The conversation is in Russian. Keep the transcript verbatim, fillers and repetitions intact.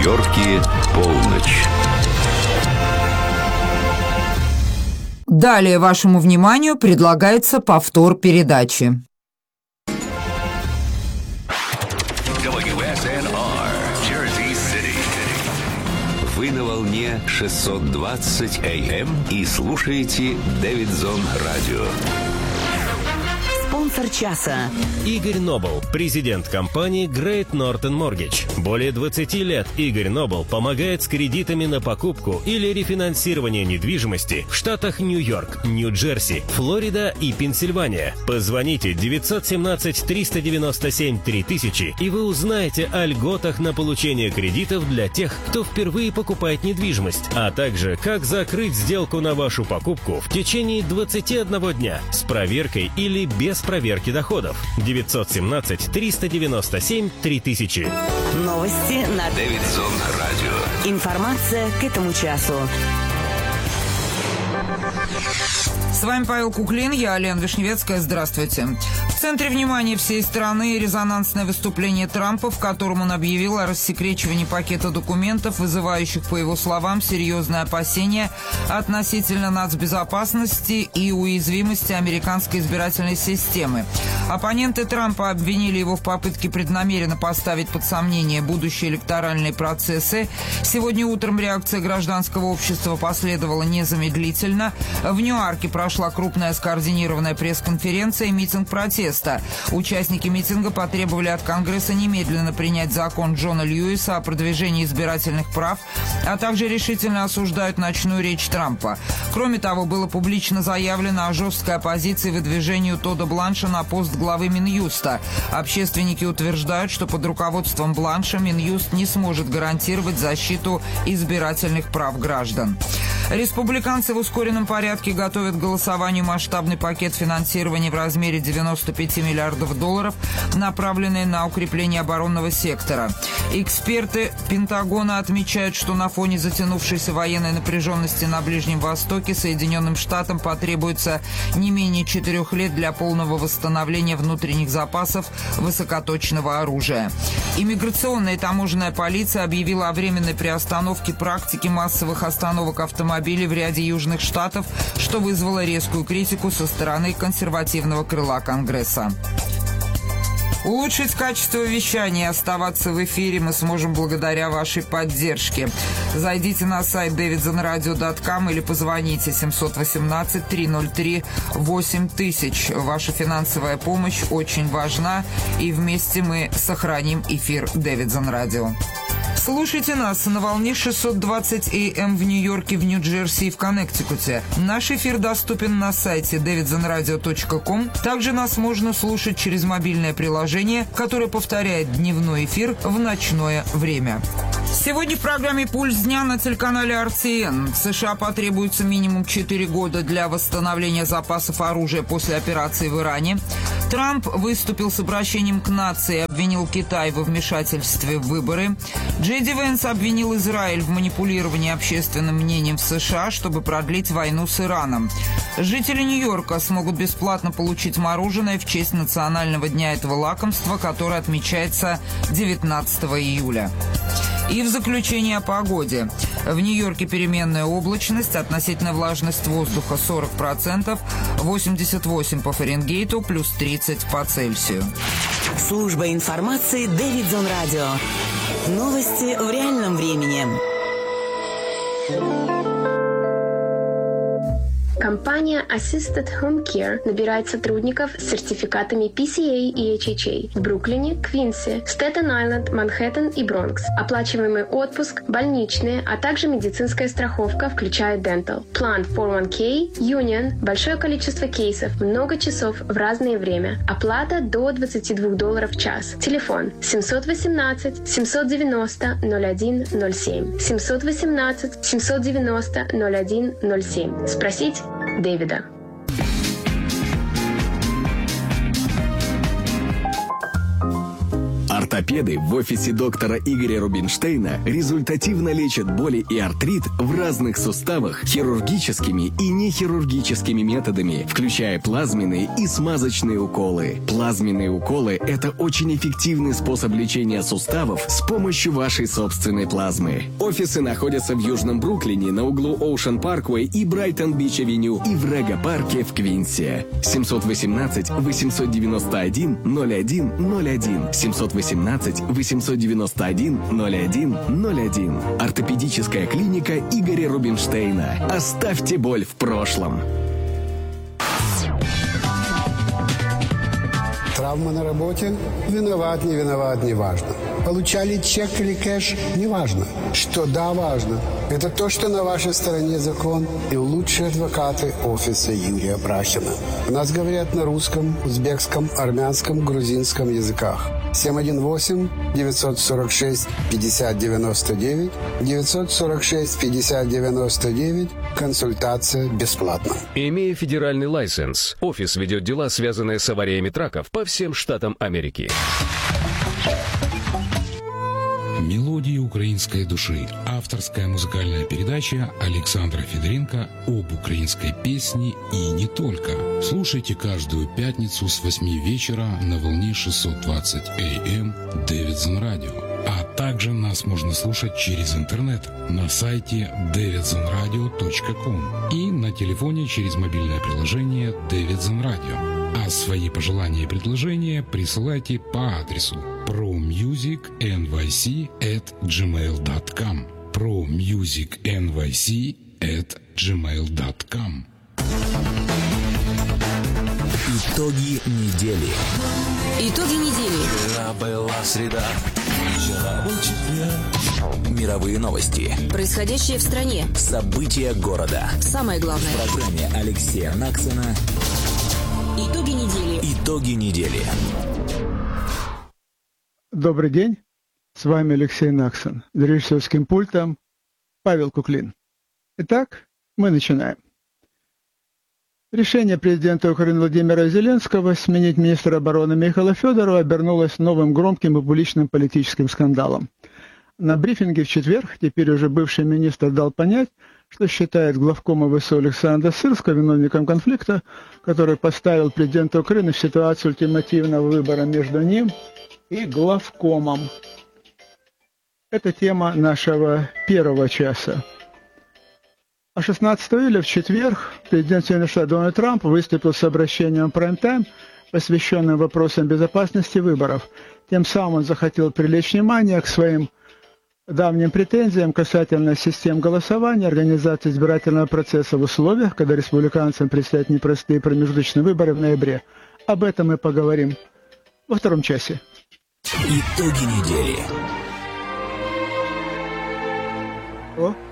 В Нью-Йорке полночь. Далее вашему вниманию предлагается повтор передачи. дабл ю эс эн ар, Jersey City. Вы на волне шестьсот двадцать эй эм и слушаете Дэвидсон Радио. Спонсор часа. Игорь Нобл, президент компании Great Northern Mortgage. Более двадцати лет Игорь Нобл помогает с кредитами на покупку или рефинансирование недвижимости в штатах Нью-Йорк, Нью-Джерси, Флорида и Пенсильвания. Позвоните девять один семь три девять семь три тысячи, и вы узнаете о льготах на получение кредитов для тех, кто впервые покупает недвижимость, а также как закрыть сделку на вашу покупку в течение двадцати одного дня с проверкой или без проверки доходов. девять один семь три девять семь три тысячи. Новости на Дэвидсон Радио. Информация к этому часу. С вами Павел Куклин, я Лена Вишневецкая. Здравствуйте. В центре внимания всей страны резонансное выступление Трампа, в котором он объявил о рассекречивании пакета документов, вызывающих, по его словам, серьезные опасения относительно нацбезопасности и уязвимости американской избирательной системы. Оппоненты Трампа обвинили его в попытке преднамеренно поставить под сомнение будущие электоральные процессы. Сегодня утром реакция гражданского общества последовала незамедлительно. В Ньюарке прошла крупная скоординированная пресс-конференция и митинг протеста. Участники митинга потребовали от Конгресса немедленно принять закон Джона Льюиса о продвижении избирательных прав, а также решительно осуждают ночную речь Трампа. Кроме того, было публично заявлено о жесткой оппозиции выдвижению Тодда Бланша на пост главы Минюста. Общественники утверждают, что под руководством Бланша Минюст не сможет гарантировать защиту избирательных прав граждан. Республиканцы в ускоренном порядке готовят к голосованию масштабный пакет финансирования в размере девяноста пяти миллиардов долларов, направленный на укрепление оборонного сектора. Эксперты Пентагона отмечают, что на фоне затянувшейся военной напряженности на Ближнем Востоке Соединенным Штатам потребуется не менее четырех лет для полного восстановления внутренних запасов высокоточного оружия. Иммиграционная и таможенная полиция объявила о временной приостановке практики массовых остановок автомобилей в ряде южных штатов, что вызвало резкую критику со стороны консервативного крыла Конгресса. Улучшить качество вещания и оставаться в эфире мы сможем благодаря вашей поддержке. Зайдите на сайт дэвидсон радио точка ком или позвоните семь один восемь три ноль три восемь тысяч. Ваша финансовая помощь очень важна, и вместе мы сохраним эфир Дэвидсон Радио. Слушайте нас на волне шестьсот двадцать эй эм в Нью-Йорке, в Нью-Джерси и в Коннектикуте. Наш эфир доступен на сайте дэвидсон радио точка ком. Также нас можно слушать через мобильное приложение, которое повторяет дневной эфир в ночное время. Сегодня в программе «Пульс дня» на телеканале эр ти эн. В США потребуется минимум четыре года для восстановления запасов оружия после операции в Иране. Трамп выступил с обращением к нации и обвинил Китай во вмешательстве в выборы. Джей Ди Венс обвинил Израиль в манипулировании общественным мнением в США, чтобы продлить войну с Ираном. Жители Нью-Йорка смогут бесплатно получить мороженое в честь национального дня этого лакомства, который отмечается девятнадцатого июля. И в заключение о погоде. В Нью-Йорке переменная облачность, относительная влажность воздуха сорок процентов, восемьдесят восемь по Фаренгейту, плюс тридцать по Цельсию. Служба информации Дэвидсон Радио. Новости в реальном времени. Компания Assisted Home Care набирает сотрудников с сертификатами пи си эй и эйч эйч эй в Бруклине, Квинсе, Стэттен-Айленд, Манхэттен и Бронкс. Оплачиваемый отпуск, больничные, а также медицинская страховка, включая Dental. План фор ван кей, Union, большое количество кейсов, много часов в разное время. Оплата до двадцать два долларов в час. Телефон семь один восемь семь девяносто ноль один ноль семь. семь один восемь семь девяносто ноль один ноль семь. Спросить Дэвида. Ортопеды в офисе доктора Игоря Рубинштейна результативно лечат боли и артрит в разных суставах хирургическими и нехирургическими методами, включая плазменные и смазочные уколы. Плазменные уколы – это очень эффективный способ лечения суставов с помощью вашей собственной плазмы. Офисы находятся в Южном Бруклине на углу Ocean Parkway и Брайтон-Бич-авеню и в Рега-парке в Квинсе. семьсот восемнадцать восемьсот девяносто один ноль один ноль один семьсот восемнадцать восемьсот девяносто один ноль один ноль один. Ортопедическая клиника Игоря Рубинштейна. Оставьте боль в прошлом. Травма на работе? Виноват, не виноват, не важно. Получали чек или кэш? Не важно. Что да, важно. Это то, что на вашей стороне закон и лучшие адвокаты офиса Юрия Брахина. У нас говорят на русском, узбекском, армянском, грузинском языках. семь один восемь девятьсот сорок шесть пятьдесят девяносто девять девятьсот сорок шесть пятьдесят девяносто девять. Консультация бесплатна. Имея федеральный лайсенс, офис ведет дела, связанные с авариями траков по всем штатам Америки. «Мелодии украинской души» – авторская музыкальная передача Александра Федоренко об украинской песне и не только. Слушайте каждую пятницу с восьми вечера на волне шестьсот двадцать эй эм Davidson Radio. А также нас можно слушать через интернет на сайте дэвидсон радио точка ком и на телефоне через мобильное приложение Davidson Radio. А свои пожелания и предложения присылайте по адресу promusicnyc at gmail dot com promusicnyc at gmail dot com. Итоги недели. Итоги недели. Вчера была среда. Вчера был четверг. Мировые новости. Происходящее в стране. События города. Самое главное. В программе Алексея Наксона. Итоги недели. Итоги недели. Добрый день. С вами Алексей Наксон. За режиссерским пультом Павел Куклин. Итак, мы начинаем. Решение президента Украины Владимира Зеленского сменить министра обороны Михаила Федорова обернулось новым громким и публичным политическим скандалом. На брифинге в четверг теперь уже бывший министр дал понять, что считает главкома ВСУ Александра Сырского виновником конфликта, который поставил президента Украины в ситуацию ультимативного выбора между ним и главкомом. Это тема нашего первого часа. А шестнадцатого июля в четверг президент Соединенных Штатов Дональд Трамп выступил с обращением в прайм-тайм, посвященным вопросам безопасности выборов. Тем самым он захотел привлечь внимание к своим давним претензиям касательно систем голосования, организации избирательного процесса в условиях, когда республиканцам предстоят непростые промежуточные выборы в ноябре. Об этом мы поговорим во втором часе. Итоги недели. О.